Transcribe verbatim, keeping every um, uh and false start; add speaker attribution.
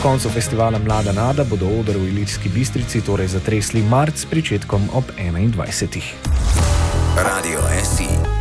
Speaker 1: koncu festivala Mlada Nada bodo oder v Ilirski Bistrici torej zatresli marc s pričetkom ob enaindvajsetih.
Speaker 2: Radio S I